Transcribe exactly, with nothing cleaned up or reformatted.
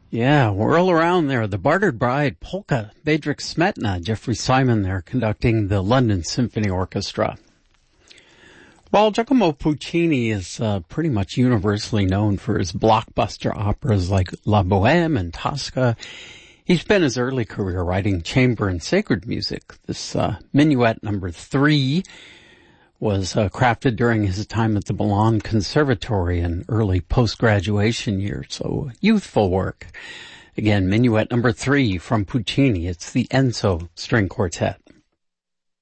Yeah, whirl around there. The Bartered Bride, Polka, Bedřich Smetana, Jeffrey Simon there conducting the London Symphony Orchestra. While Giacomo Puccini is uh, pretty much universally known for his blockbuster operas like La Bohème and Tosca, he spent his early career writing chamber and sacred music. This uh, Minuet number three was uh, crafted during his time at the Milan Conservatory in early post-graduation years, so youthful work. Again, Minuet number three from Puccini. It's the Enzo String Quartet.